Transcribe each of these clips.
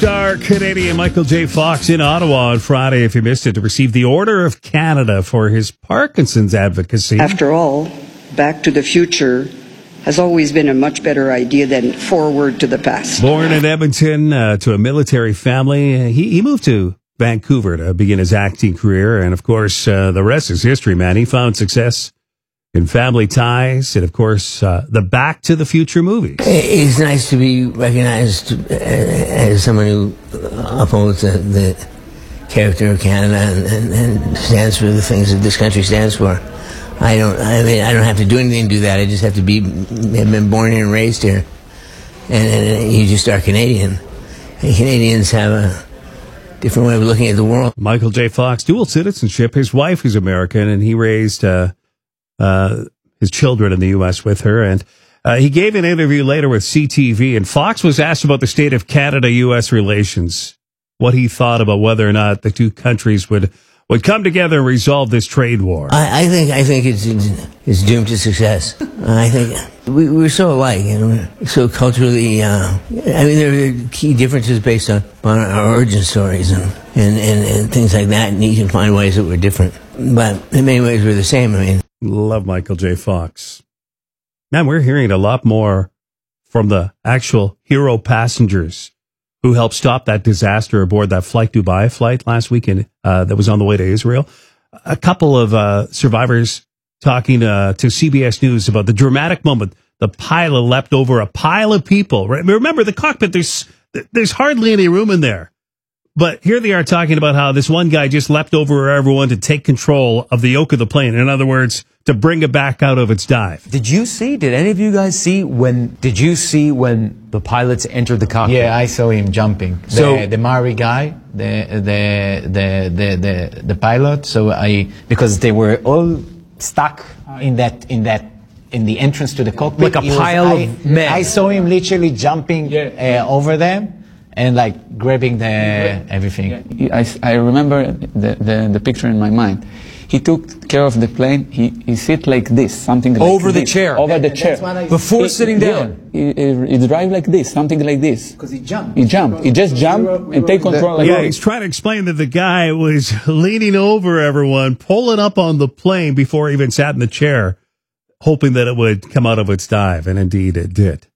star Canadian Michael J. Fox in Ottawa on Friday, if you missed it, to receive the Order of Canada for his Parkinson's advocacy. After all, Back to the Future has always been a much better idea than Forward to the Past. Born in Edmonton to a military family, he moved to Vancouver to begin his acting career. And, of course, the rest is history, man. He found success in Family Ties and, of course, the Back to the Future movies. It's nice to be recognized as someone who upholds the character of Canada and stands for the things that this country stands for. I don't have to do anything to do that. I just have to have been born here and raised here. And you just are Canadian. And Canadians have a different way of looking at the world. Michael J. Fox, dual citizenship. His wife is American, and he raised his children in the U.S. with her. And he gave an interview later with CTV, and Fox was asked about the state of Canada-U.S. relations, what he thought about whether or not the two countries would come together and resolve this trade war. I think it's doomed to success. I think we're so alike, we're so culturally. There are key differences based on our origin stories and things like that, and you can find ways that we're different. But in many ways, we're the same. Love Michael J. Fox. Man, we're hearing a lot more from the actual hero passengers who helped stop that disaster aboard that Flight Dubai flight last weekend that was on the way to Israel. A couple of survivors talking to CBS News about the dramatic moment the pilot leapt over a pile of people. Remember, the cockpit, there's hardly any room in there. But here they are talking about how this one guy just leapt over everyone to take control of the yoke of the plane. In other words, to bring it back out of its dive. Did any of you guys see when the pilots entered the cockpit? Yeah, I saw him jumping. The Maori guy, the pilot. Because they were all stuck in the entrance to the cockpit. Like a pile of men. I saw him literally jumping over them and like grabbing everything. I remember the picture in my mind. He took care of the plane. He sit like this, something like over this. the chair. Over the chair. Before sitting down. He drive like this, something like this. Because he jumped. He just jumped and take control. He's trying to explain that the guy was leaning over everyone, pulling up on the plane before he even sat in the chair, hoping that it would come out of its dive, and indeed it did.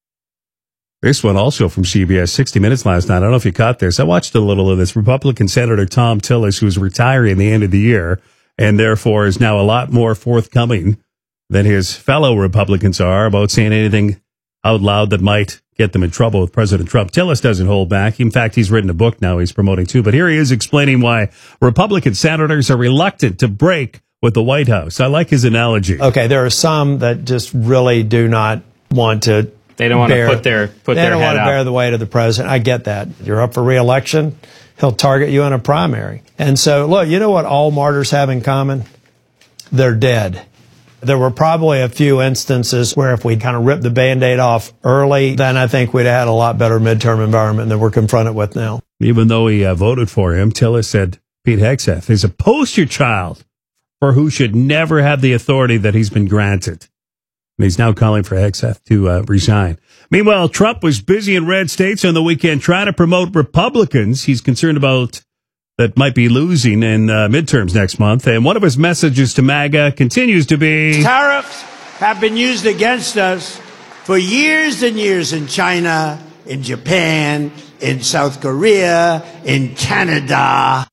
This one also from CBS 60 Minutes last night. I don't know if you caught this. I watched a little of this. Republican Senator Tom Tillis, who's retiring at the end of the year, and therefore is now a lot more forthcoming than his fellow Republicans are about saying anything out loud that might get them in trouble with President Trump. Tillis doesn't hold back. In fact, he's written a book now he's promoting too. But here he is explaining why Republican senators are reluctant to break with the White House. I like his analogy. Okay, there are some that just really do not want to. They don't want to put their They head don't want to out. bear the weight of the president. I get that. You're up for re-election. He'll target you in a primary. And so, look, you know what all martyrs have in common? They're dead. There were probably a few instances where if we'd kind of ripped the Band-Aid off early, then I think we'd have had a lot better midterm environment than we're confronted with now. Even though he voted for him, Tillis said Pete Hegseth is a poster child for who should never have the authority that he's been granted. And he's now calling for Hegseth to resign. Meanwhile, Trump was busy in red states on the weekend trying to promote Republicans he's concerned about that might be losing in midterms next month. And one of his messages to MAGA continues to be, tariffs have been used against us for years and years in China, in Japan, in South Korea, in Canada.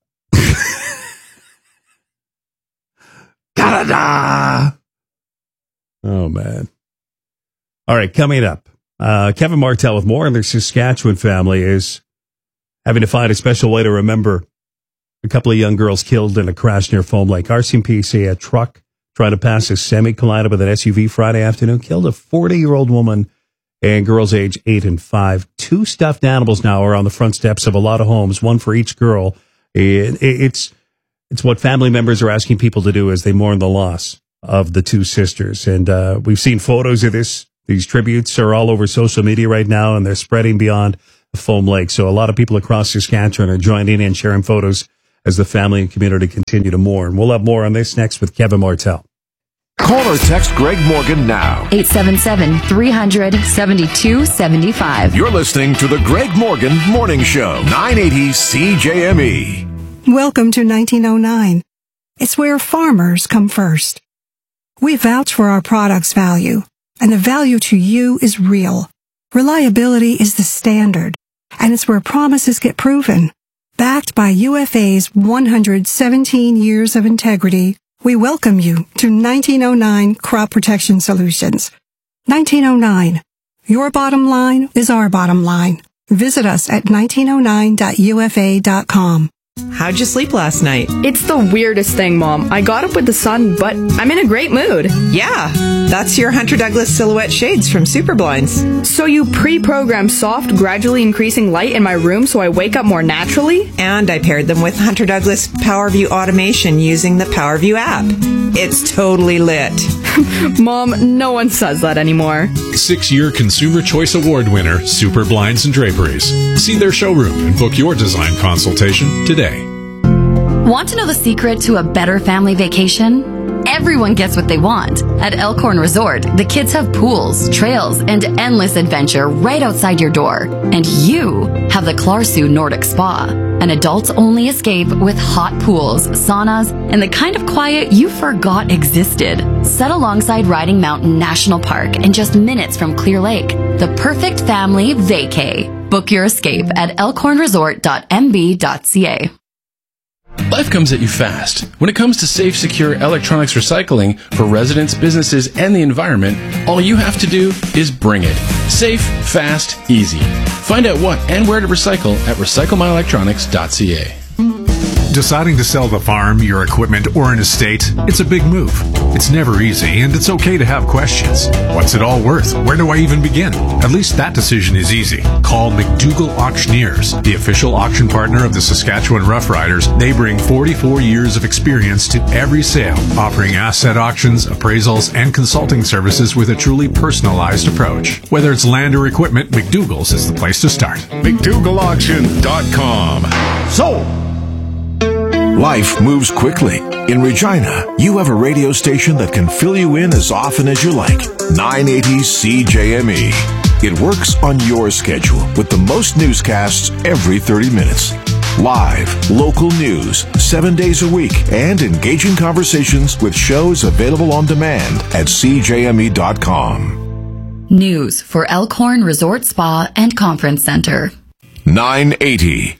Canada! Oh, man. All right, coming up. Kevin Martell with more on their Saskatchewan family is having to find a special way to remember a couple of young girls killed in a crash near Foam Lake. RCMP say a truck trying to pass a semi-collided with an SUV Friday afternoon, killed a 40-year-old woman and girls age 8 and 5. 2 stuffed animals now are on the front steps of a lot of homes, one for each girl. It's what family members are asking people to do as they mourn the loss of the 2 sisters. And we've seen photos of this. These tributes are all over social media right now, and they're spreading beyond Foam Lake. So a lot of people across Saskatchewan are joining in, sharing photos as the family and community continue to mourn. We'll have more on this next with Kevin Martell. Call or text Greg Morgan now. 877-300-7275. You're listening to the Greg Morgan Morning Show, 980 CJME. Welcome to 1909. It's where farmers come first. We vouch for our product's value, and the value to you is real. Reliability is the standard, and it's where promises get proven. Backed by UFA's 117 years of integrity, we welcome you to 1909 Crop Protection Solutions. 1909. Your bottom line is our bottom line. Visit us at 1909.ufa.com. How'd you sleep last night? It's the weirdest thing, Mom. I got up with the sun, but I'm in a great mood. Yeah, that's your Hunter Douglas Silhouette Shades from Super Blinds. So you pre-programmed soft, gradually increasing light in my room so I wake up more naturally? And I paired them with Hunter Douglas PowerView automation using the PowerView app. It's totally lit. Mom, no one says that anymore. 6-year Consumer Choice Award winner, Super Blinds and Draperies. See their showroom and book your design consultation today. Want to know the secret to a better family vacation? Everyone gets what they want. At Elkhorn Resort, the kids have pools, trails, and endless adventure right outside your door. And you have the Clarsu Nordic Spa, an adults-only escape with hot pools, saunas, and the kind of quiet you forgot existed. Set alongside Riding Mountain National Park and just minutes from Clear Lake. The perfect family vacay. Book your escape at elkhornresort.mb.ca. Life comes at you fast. When it comes to safe, secure electronics recycling for residents, businesses, and the environment, all you have to do is bring it. Safe, fast, easy. Find out what and where to recycle at recyclemyelectronics.ca. Deciding to sell the farm, your equipment, or an estate, it's a big move. It's never easy, and it's okay to have questions. What's it all worth? Where do I even begin? At least that decision is easy. Call McDougall Auctioneers, the official auction partner of the Saskatchewan Roughriders. They bring 44 years of experience to every sale, offering asset auctions, appraisals, and consulting services with a truly personalized approach. Whether it's land or equipment, McDougall's is the place to start. McDougallAuction.com. Sold! Life moves quickly. In Regina, you have a radio station that can fill you in as often as you like. 980 CJME. It works on your schedule with the most newscasts every 30 minutes. Live, local news, 7 days a week, and engaging conversations with shows available on demand at CJME.com. News for Elkhorn Resort Spa and Conference Center. 980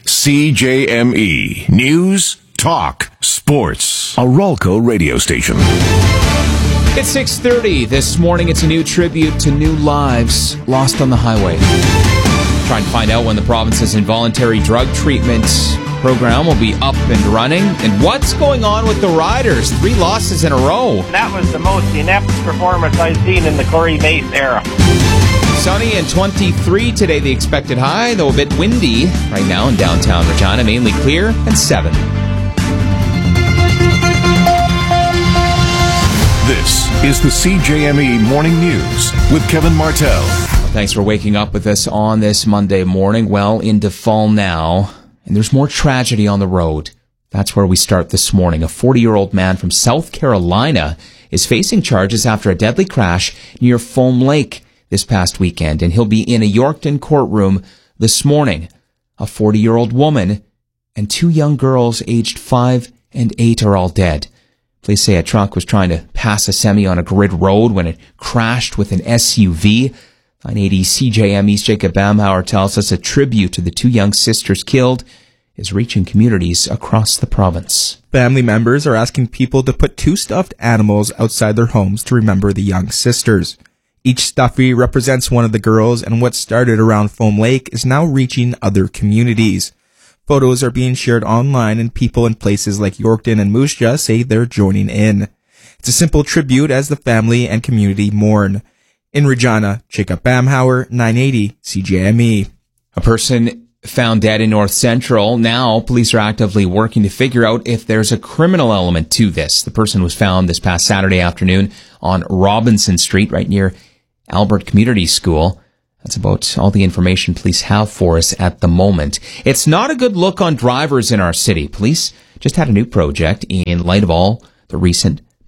CJME. News, talk, sports. A Ralco radio station. It's 6:30 this morning. It's a new tribute to new lives lost on the highway. Trying to find out when the province's involuntary drug treatment program will be up and running, and what's going on with the riders. 3 losses in a row. That was the most inept performance I've seen in the Corey Mace era. Sunny and 23 today, the expected high, though a bit windy right now in downtown Regina. Mainly clear and 7. This is the CJME Morning News with Kevin Martell. Thanks for waking up with us on this Monday morning. Well, into fall now, and there's more tragedy on the road. That's where we start this morning. A 40-year-old man from South Carolina is facing charges after a deadly crash near Foam Lake this past weekend, and he'll be in a Yorkton courtroom this morning. A 40-year-old woman and 2 young girls aged 5 and 8 are all dead. Police say a truck was trying to pass a semi on a grid road when it crashed with an SUV. 980 CJME's Jacob Bamhauer tells us a tribute to the 2 young sisters killed is reaching communities across the province. Family members are asking people to put 2 stuffed animals outside their homes to remember the young sisters. Each stuffy represents one of the girls, and what started around Foam Lake is now reaching other communities. Photos are being shared online, and people in places like Yorkton and Moose Jaw say they're joining in. It's a simple tribute as the family and community mourn. In Regina, Jacob Bamhauer, 980 CJME. A person found dead in North Central. Now, police are actively working to figure out if there's a criminal element to this. The person was found this past Saturday afternoon on Robinson Street, right near Albert Community School. That's about all the information police have for us at the moment. It's not a good look on drivers in our city. Police just had a new project in light of all the recent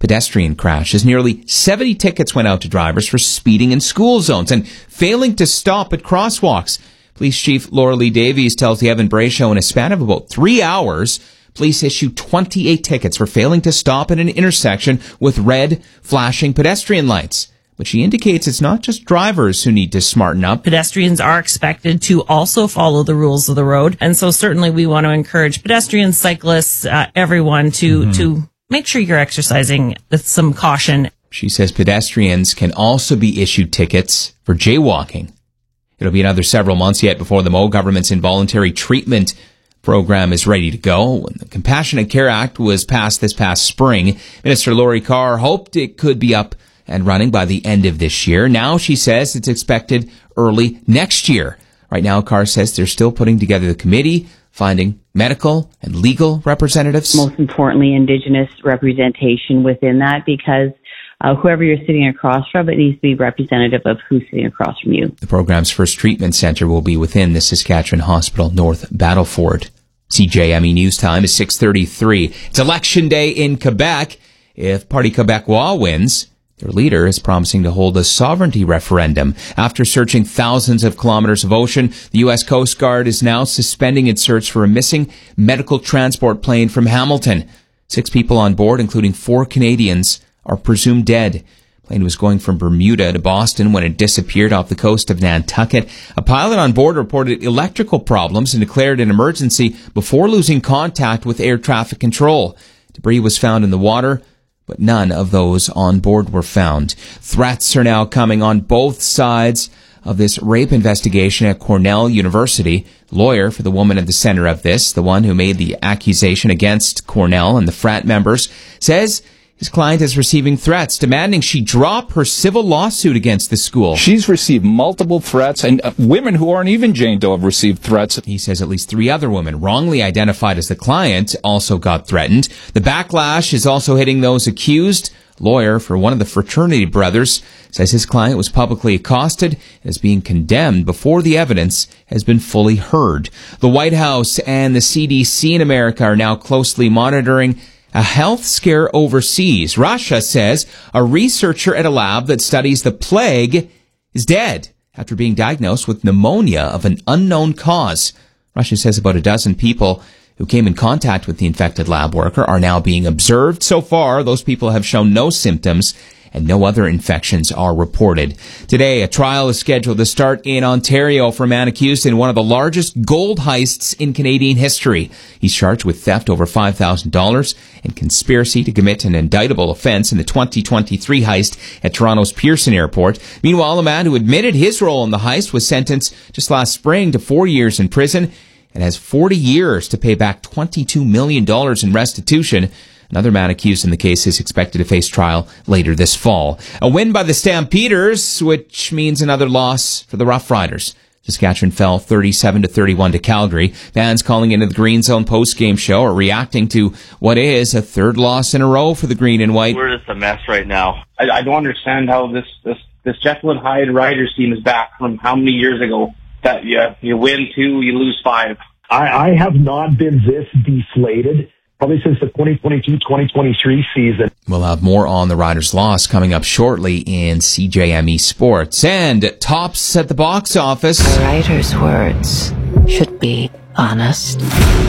pedestrian crashes. Nearly 70 tickets went out to drivers for speeding in school zones and failing to stop at crosswalks. Police Chief Laura Lee Davies tells the Evan Bray Show in a span of about 3 hours, police issued 28 tickets for failing to stop at an intersection with red flashing pedestrian lights. But she indicates it's not just drivers who need to smarten up. Pedestrians are expected to also follow the rules of the road. And so certainly we want to encourage pedestrians, cyclists, everyone to make sure you're exercising with some caution. She says pedestrians can also be issued tickets for jaywalking. It'll be another several months yet before the Moe government's involuntary treatment program is ready to go. When the Compassionate Care Act was passed this past spring, Minister Lori Carr hoped it could be up and running by the end of this year. Now she says it's expected early next year. Right now, Carr says they're still putting together the committee, finding medical and legal representatives. Most importantly, Indigenous representation within that, because whoever you're sitting across from, it needs to be representative of who's sitting across from you. The program's first treatment center will be within the Saskatchewan Hospital North Battleford. CJME News Time is 6:33. It's Election Day in Quebec. If Parti Québécois wins, their leader is promising to hold a sovereignty referendum. After searching thousands of kilometers of ocean, the U.S. Coast Guard is now suspending its search for a missing medical transport plane from Hamilton. 6 people on board, including 4 Canadians, are presumed dead. The plane was going from Bermuda to Boston when it disappeared off the coast of Nantucket. A pilot on board reported electrical problems and declared an emergency before losing contact with air traffic control. Debris was found in the water, but none of those on board were found. Threats are now coming on both sides of this rape investigation at Cornell University. Lawyer for the woman at the center of this, the one who made the accusation against Cornell and the frat members, says his client is receiving threats demanding she drop her civil lawsuit against the school. She's received multiple threats, and women who aren't even Jane Doe have received threats. He says at least 3 other women wrongly identified as the client also got threatened. The backlash is also hitting those accused. Lawyer for one of the fraternity brothers says his client was publicly accosted and is being condemned before the evidence has been fully heard. The White House and the CDC in America are now closely monitoring a health scare overseas. Russia says a researcher at a lab that studies the plague is dead after being diagnosed with pneumonia of an unknown cause. Russia says about a dozen people who came in contact with the infected lab worker are now being observed. So far, those people have shown no symptoms and no other infections are reported. Today, a trial is scheduled to start in Ontario for a man accused in one of the largest gold heists in Canadian history. He's charged with theft over $5,000 and conspiracy to commit an indictable offense in the 2023 heist at Toronto's Pearson Airport. Meanwhile, a man who admitted his role in the heist was sentenced just last spring to 4 years in prison and has 40 years to pay back $22 million in restitution. Another man accused in the case is expected to face trial later this fall. A win by the Stampeders, which means another loss for the Rough Riders. Saskatchewan fell 37-31 to Calgary. Fans calling into the Green Zone post-game show are reacting to what is a 3rd loss in a row for the Green and White. We're just a mess right now. I don't understand how this Jekyll and Hyde Riders team is back from how many years ago. That you win 2, you lose 5. I have not been this deflated probably since the 2022-2023 season. We'll have more on the Riders' loss coming up shortly in CJME Sports. And tops at the box office. A writer's words should be honest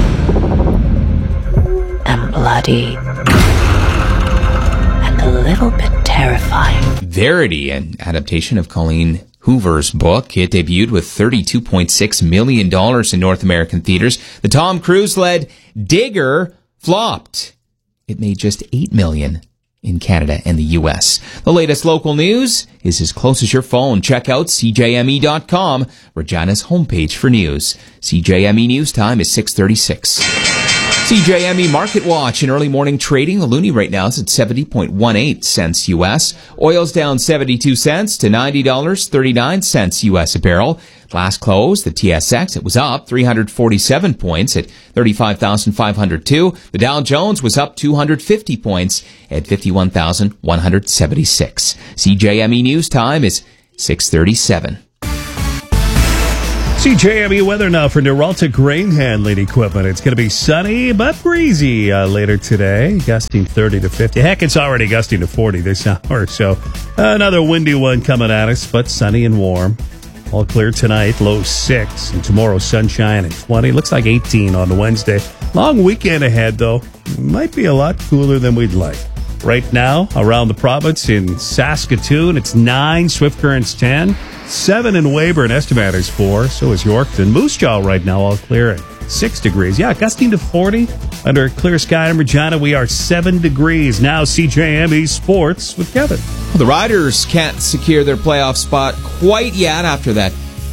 and bloody and a little bit terrifying. Verity, an adaptation of Colleen Hoover's book. It debuted with $32.6 million in North American theaters. The Tom Cruise-led Digger flopped. It made just $8 million in Canada and the U.S. The latest local news is as close as your phone. Check out CJME.com, Regina's homepage for news. CJME News Time is 6:36. CJME Market Watch in early morning trading. The loonie right now is at 70.18 cents U.S. Oil's down 72 cents to $90.39 U.S. a barrel. Last close, the TSX, it was up 347 points at 35,502. The Dow Jones was up 250 points at 51,176. CJME News Time is 6:37. CJME weather now for Neuralta grain handling equipment. It's going to be sunny but breezy later today, gusting 30 to 50. Heck, it's already gusting to 40 this hour. So another windy one coming at us, but sunny and warm. All clear tonight, low 6. And tomorrow, sunshine at 20. Looks like 18 on the Wednesday. Long weekend ahead, though. Might be a lot cooler than we'd like. Right now, around the province in Saskatoon, it's 9. Swift Current's 10. 7 in Weyburn. Estimator is 4. So is Yorkton. Moose Jaw right now all clear at 6 degrees. Yeah, gusting to 40. Under a clear sky in Regina, we are 7 degrees. Now CJME Sports with Kevin. Well, the Riders can't secure their playoff spot quite yet after that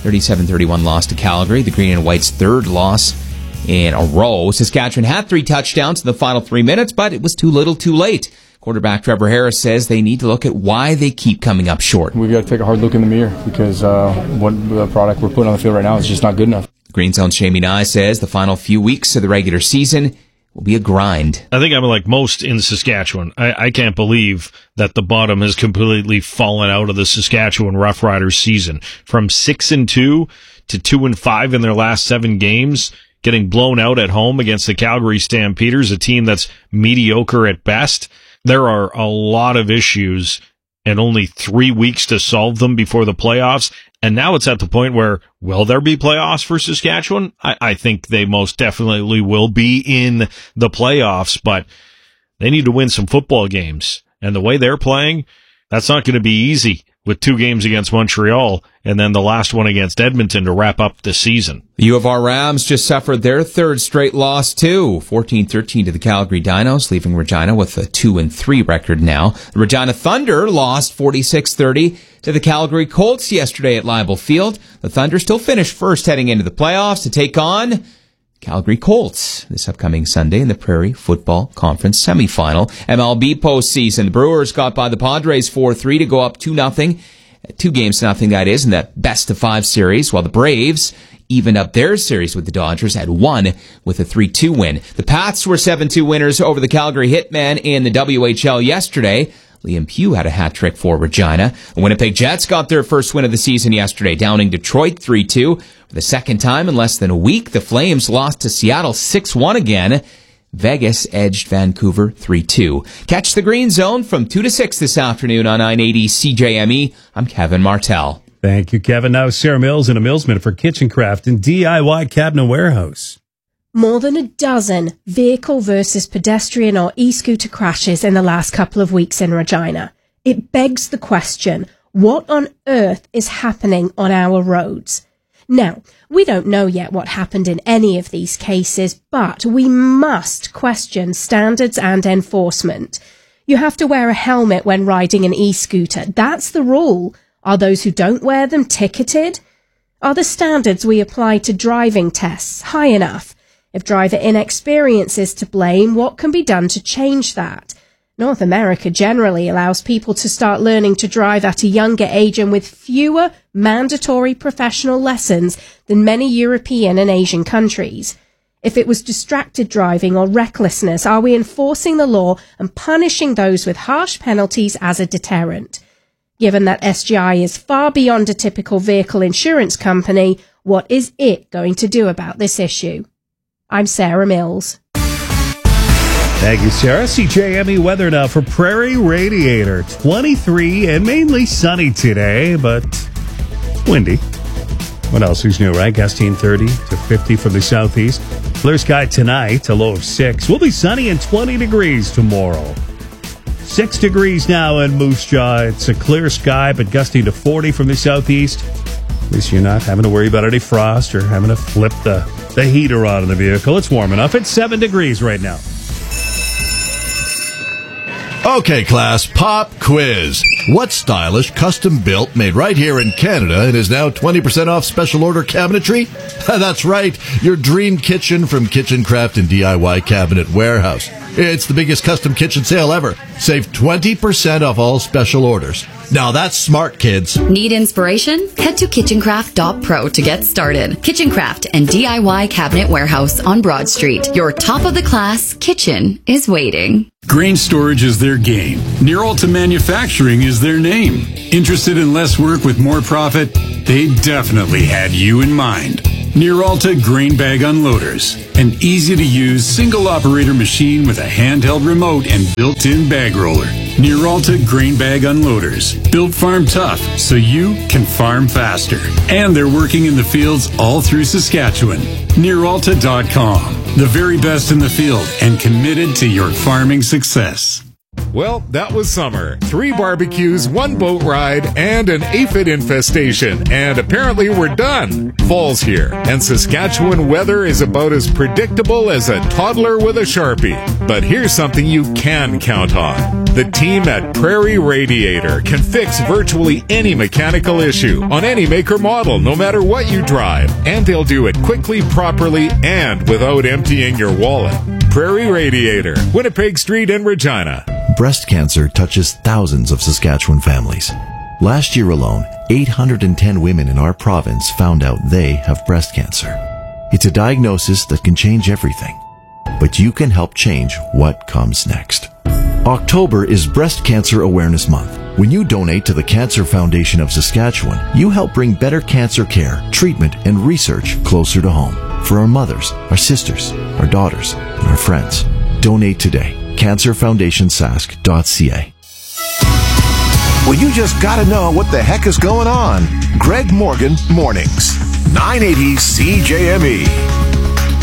37-31 loss to Calgary. The Green and White's third loss in a row. Saskatchewan had 3 touchdowns in the final 3 minutes, but it was too little too late. Quarterback Trevor Harris says they need to look at why they keep coming up short. We've got to take a hard look in the mirror because what the product we're putting on the field right now is just not good enough. Green Zone's Shamie Nye says the final few weeks of the regular season will be a grind. I think I'm like most in Saskatchewan. I can't believe that the bottom has completely fallen out of the Saskatchewan Roughriders season. From 6-2 to 2-5 in their last 7 games, getting blown out at home against the Calgary Stampeders, a team that's mediocre at best. There are a lot of issues and only 3 weeks to solve them before the playoffs. And now it's at the point where, will there be playoffs for Saskatchewan? I think they most definitely will be in the playoffs, but they need to win some football games. And the way they're playing, that's not going to be easy with 2 games against Montreal and then the last one against Edmonton to wrap up the season. The U of R Rams just suffered their 3rd straight loss, too. 14-13 to the Calgary Dinos, leaving Regina with a 2-3 record now. The Regina Thunder lost 46-30 to the Calgary Colts yesterday at Leibel Field. The Thunder still finished first heading into the playoffs to take on Calgary Colts this upcoming Sunday in the Prairie Football Conference semifinal. MLB postseason. The Brewers got by the Padres 4-3 to go up 2-0. 2 games to nothing, that is, in that best-of-5 series, while the Braves evened up their series with the Dodgers at 1 with a 3-2 win. The Pats were 7-2 winners over the Calgary Hitmen in the WHL yesterday. Liam Pugh had a hat trick for Regina. The Winnipeg Jets got their first win of the season yesterday, downing Detroit 3-2. For the second time in less than a week, the Flames lost to Seattle 6-1 again. Vegas edged Vancouver 3-2. Catch the Green Zone from 2 to 6 this afternoon on 980 CJME. I'm Kevin Martell. Thank you, Kevin. Now Sarah Mills and a Millsman for Kitchencraft and DIY Cabinet Warehouse. More than a dozen vehicle versus pedestrian or e-scooter crashes in the last couple of weeks in Regina. It begs the question, what on earth is happening on our roads? Now, we don't know yet what happened in any of these cases, but we must question standards and enforcement. You have to wear a helmet when riding an e-scooter. That's the rule. Are those who don't wear them ticketed? Are the standards we apply to driving tests high enough? If driver inexperience is to blame, what can be done to change that? North America generally allows people to start learning to drive at a younger age and with fewer mandatory professional lessons than many European and Asian countries. If it was distracted driving or recklessness, are we enforcing the law and punishing those with harsh penalties as a deterrent? Given that SGI is far beyond a typical vehicle insurance company, what is it going to do about this issue? I'm Sarah Mills. Thank you, Sarah. CJME weather now for Prairie Radiator. 23 and mainly sunny today, but windy. What else is new, right? Gusting 30 to 50 from the southeast. Clear sky tonight, a low of 6. We'll be sunny and 20 degrees tomorrow. 6 degrees now in Moose Jaw. It's a clear sky, but gusting to 40 from the southeast. At least you're not having to worry about any frost or having to flip the heater on in the vehicle. It's warm enough. It's 7 degrees right now. Okay, class, pop quiz. What stylish, custom-built, made right here in Canada and is now 20% off special order cabinetry? That's right, your dream kitchen from Kitchencraft and DIY Cabinet Warehouse. It's the biggest custom kitchen sale ever. Save 20% off all special orders. Now that's smart, kids. Need inspiration? Head to kitchencraft.pro to get started. Kitchencraft and DIY Cabinet Warehouse on Broad Street. Your top-of-the-class kitchen is waiting. Grain storage is their game. Near Alta Manufacturing is their name. Interested in less work with more profit? They definitely had you in mind. Near Alta Grain Bag Unloaders. An easy-to-use, single-operator machine with a handheld remote and built-in bag roller. Near Alta Grain Bag Unloaders. Built farm tough so you can farm faster. And they're working in the fields all through Saskatchewan. NearAlta.com. The very best in the field and committed to your farming success. Well, that was summer. 3 barbecues, 1 boat ride, and an aphid infestation. And apparently we're done. Fall's here, and Saskatchewan weather is about as predictable as a toddler with a Sharpie. But here's something you can count on. The team at Prairie Radiator can fix virtually any mechanical issue on any make or model, no matter what you drive. And they'll do it quickly, properly, and without emptying your wallet. Prairie Radiator, Winnipeg Street in Regina. Breast cancer touches thousands of Saskatchewan families. Last year alone, 810 women in our province found out they have breast cancer. It's a diagnosis that can change everything, but you can help change what comes next. October is Breast Cancer Awareness Month. When you donate to the Cancer Foundation of Saskatchewan, you help bring better cancer care, treatment, and research closer to home for our mothers, our sisters, our daughters, and our friends. Donate today. CancerFoundationSask.ca. Well, you just gotta know what the heck is going on. Greg Morgan Mornings, 980 CJME.